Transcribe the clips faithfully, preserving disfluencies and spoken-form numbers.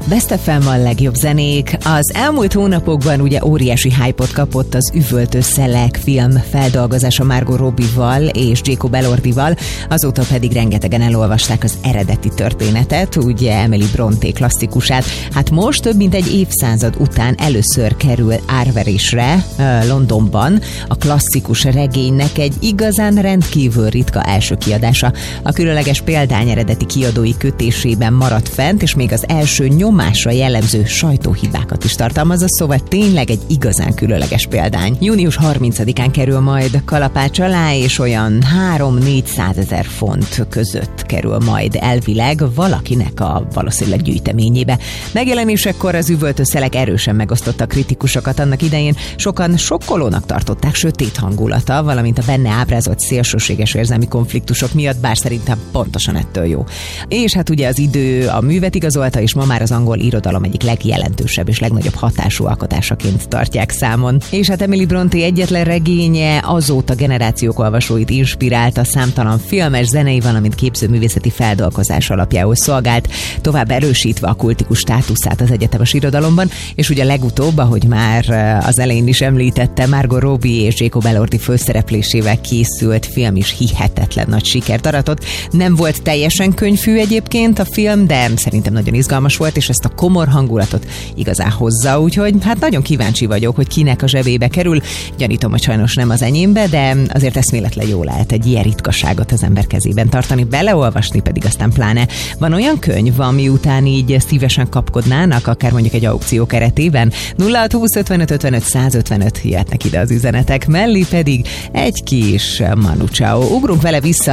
Best ef em a legjobb zenék. Az elmúlt hónapokban ugye óriási hype-ot kapott az Üvöltő szelek film feldolgozása Margot Robbie-val és Jacob Elordival, azóta pedig rengetegen elolvasták az eredeti történetet, ugye Emily Brontë klasszikusát. Hát most több mint egy évszázad után először kerül árverésre Londonban a klasszikus regénynek egy igazán rendkívül ritka első kiadása. A különleges példány eredeti kiadói kötésében maradt fent, és még az első nyomásra jellemző sajtóhibákat is tartalmazza, szóval tényleg egy igazán különleges példány. június harmincadikán kerül majd kalapács alá, és olyan három-négyszázezer font között kerül majd elvileg valakinek a valószínűleg gyűjteményébe. Megjelenésekor az Üvöltő szelek erősen megosztotta a kritikusokat annak idején, sokan sokkolónak tartották sötét hangulata, valamint a benne ábrázolt szélsőséges érzelmi konfliktusok miatt, bár szerintem pontosan ettől jó. És hát ugye az idő a művet igazolta, és ma már az angol irodalom egyik legjelentősebb és legnagyobb hatású alkotásaként tartják számon. És hát Emily Brontë egyetlen regénye azóta generációk olvasóit inspirálta, számtalan filmes, zenei, valamint képzőművészeti feldolgozás alapjául szolgált, tovább erősítve a kultikus státuszát az egyetemes irodalomban, és ugye legutóbb, ahogy már az elején is említette, Margot Robbie és Jacob Elordi főszereplésével készült film is hihetetlen nagy sikert aratott. Nem volt teljesen könnyű egyébként a film, de szerintem nagyon izgalmas volt, és ezt a komor hangulatot igazán hozza, úgyhogy hát nagyon kíváncsi vagyok, hogy kinek a zsebébe kerül. Gyanítom, hogy sajnos nem az enyémbe, de azért eszméletlen jól lehet egy ilyen ritkaságot az ember kezében tartani, beleolvasni pedig aztán pláne. Van olyan könyv, ami után így szívesen kapkodnának, akár mondjuk egy aukció keretében? nulla hat húsz ötvenöt ötvenöt százötvenöt jöhetnek ide az üzenetek, mellé pedig egy kis Manu Chao. Ugrunk vele vissza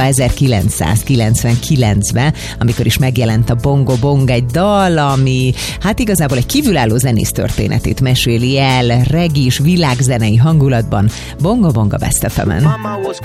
ezerkilencszázkilencvenkilencbe, amikor is megjelent a Bongo Bong, egy dal, ami hát igazából egy kívülálló zenész történetét meséli el, regis, világzenei hangulatban. Bongo Bong a Best ef emen. Mama was